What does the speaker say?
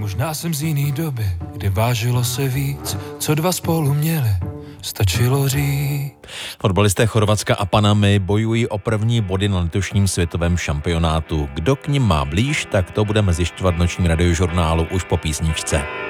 Možná jsem z jiný doby, kdy vážilo se víc, co dva spolu měli, stačilo říct. Fotbalisté Chorvatska a Panamy bojují o první body na letošním světovém šampionátu. Kdo k nim má blíž, tak to budeme zjišťovat v nočním radiožurnálu už po písničce.